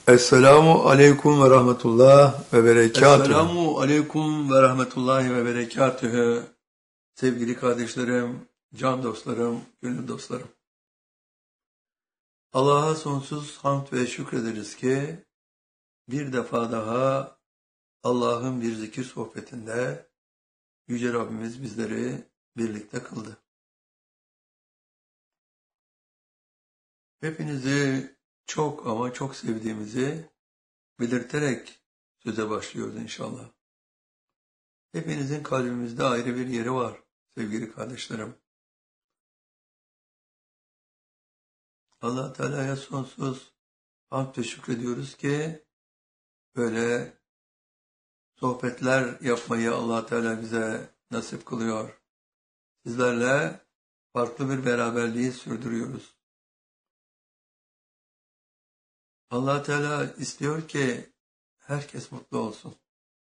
Esselamu aleyküm ve rahmetullah ve berekatühü. Esselamu aleyküm ve rahmetullahi ve berekatühü. Sevgili kardeşlerim, can dostlarım, gönül dostlarım. Allah'a sonsuz hamd ve şükrederiz ki bir defa daha Allah'ın bir zikir sohbetinde Yüce Rabbimiz bizleri birlikte kıldı. Hepinizi çok ama çok sevdiğimizi belirterek söze başlıyoruz inşallah. Hepinizin kalbimizde ayrı bir yeri var sevgili kardeşlerim. Allah Teala'ya sonsuz hamd ve şükrediyoruz ki böyle sohbetler yapmayı Allah Teala bize nasip kılıyor. Sizlerle farklı bir beraberliği sürdürüyoruz. Allah Teala istiyor ki herkes mutlu olsun.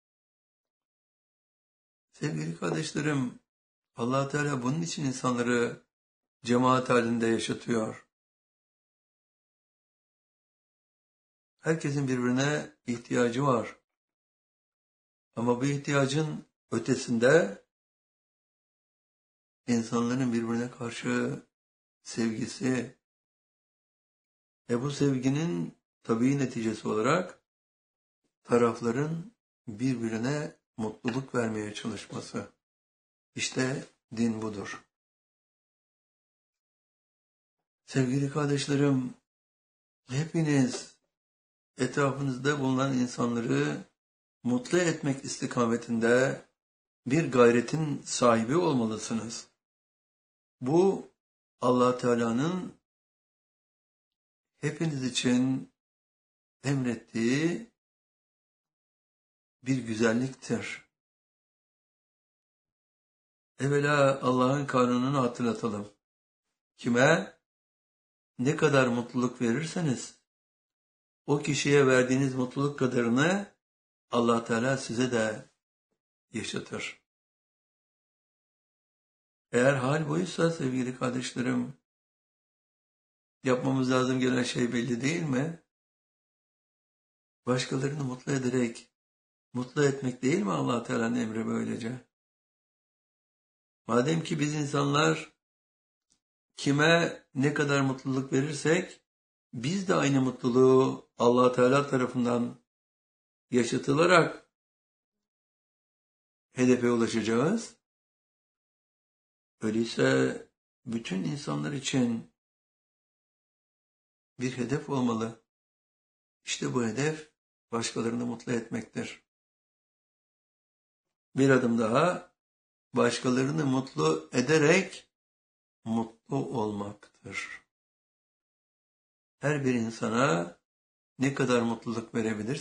Sevgili kardeşlerim, Allah Teala bunun için insanları cemaat halinde yaşatıyor. Herkesin birbirine ihtiyacı var. Ama bu ihtiyacın ötesinde insanların birbirine karşı sevgisi ve bu sevginin tabii neticesi olarak tarafların birbirine mutluluk vermeye çalışması. İşte din budur. Sevgili kardeşlerim, hepiniz etrafınızda bulunan insanları mutlu etmek istikametinde bir gayretin sahibi olmalısınız. Bu Allah Teala'nın hepiniz için emrettiği bir güzelliktir. Evvela Allah'ın kanununu hatırlatalım. Kime ne kadar mutluluk verirseniz, o kişiye verdiğiniz mutluluk kadarını Allah Teala size de yaşatır. Eğer hal buysa sevgili kardeşlerim, yapmamız lazım gelen şey belli değil mi? Başkalarını mutlu ederek, mutlu etmek değil mi Allah Teala'nın emri böylece? Madem ki biz insanlar kime ne kadar mutluluk verirsek, biz de aynı mutluluğu Allah Teala tarafından yaşatılarak hedefe ulaşacağız. Öyleyse bütün insanlar için bir hedef olmalı. İşte bu hedef başkalarını mutlu etmektir. Bir adım daha, başkalarını mutlu ederek mutlu olmaktır. Her bir insana ne kadar mutluluk verebilirse